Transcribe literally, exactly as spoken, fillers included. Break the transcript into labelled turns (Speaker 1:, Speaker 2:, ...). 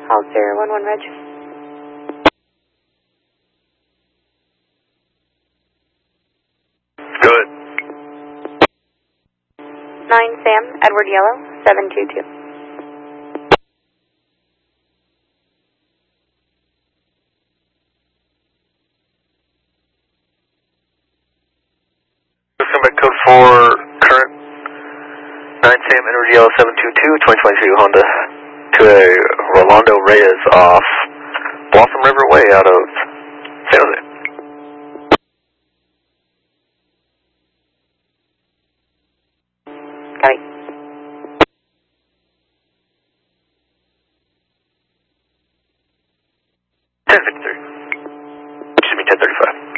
Speaker 1: All zero one one reg.
Speaker 2: Good.
Speaker 1: nine Sam, Edward Yellow, seven two two.
Speaker 2: Let's come back code four, current nine Sam, Edward Yellow, seven two two, twenty twenty-two Honda to a Rolando Reyes off Blossom River Way out of San Jose.
Speaker 1: Copy.
Speaker 2: ten fifty-three. Excuse me, ten thirty-five.